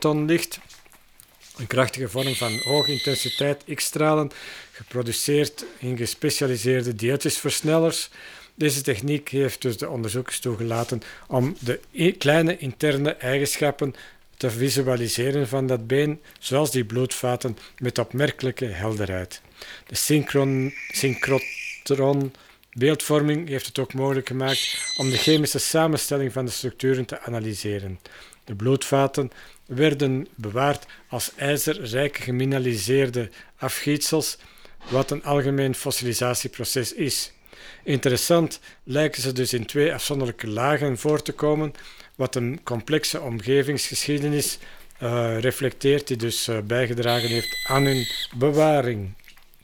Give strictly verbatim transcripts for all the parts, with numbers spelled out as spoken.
fotonlicht, een krachtige vorm van hoge intensiteit X-stralen, geproduceerd in gespecialiseerde deeltjesversnellers. Deze techniek heeft dus de onderzoekers toegelaten om de kleine interne eigenschappen te visualiseren van dat been, zoals die bloedvaten, met opmerkelijke helderheid. De synchron, synchrotron beeldvorming heeft het ook mogelijk gemaakt om de chemische samenstelling van de structuren te analyseren. De bloedvaten werden bewaard als ijzerrijke gemineraliseerde afgietsels, wat een algemeen fossilisatieproces is. Interessant lijken ze dus in twee afzonderlijke lagen voor te komen, wat een complexe omgevingsgeschiedenis uh, reflecteert, die dus uh, bijgedragen heeft aan hun bewaring.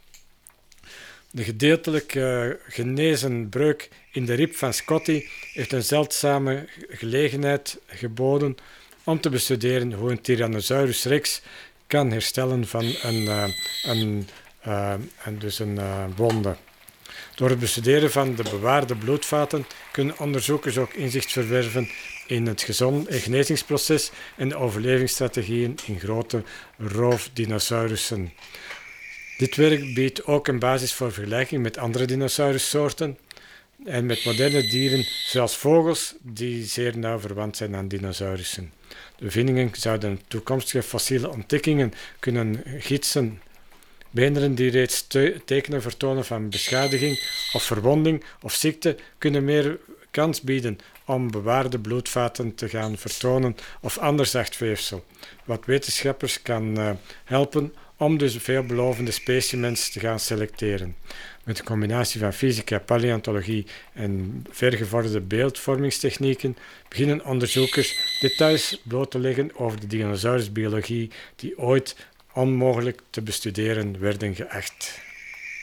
De gedeeltelijk uh, genezen breuk in de rib van Scotty heeft een zeldzame gelegenheid geboden om te bestuderen hoe een Tyrannosaurus rex kan herstellen van een, uh, een, uh, een, dus een uh, wonde. Door het bestuderen van de bewaarde bloedvaten kunnen onderzoekers ook inzicht verwerven in het gezond genezingsproces en de overlevingsstrategieën in grote roofdinosaurussen. Dit werk biedt ook een basis voor vergelijking met andere dinosaurussoorten en met moderne dieren zoals vogels die zeer nauw verwant zijn aan dinosaurussen. De bevindingen zouden toekomstige fossiele ontdekkingen kunnen gidsen. Beenderen die reeds te- tekenen vertonen van beschadiging of verwonding of ziekte kunnen meer kans bieden om bewaarde bloedvaten te gaan vertonen of ander zacht weefsel, wat wetenschappers kan uh, helpen om dus veelbelovende specimens te gaan selecteren. Met een combinatie van fysica, paleontologie en vergevorderde beeldvormingstechnieken beginnen onderzoekers details bloot te leggen over de dinosaurusbiologie die ooit onmogelijk te bestuderen werden geacht.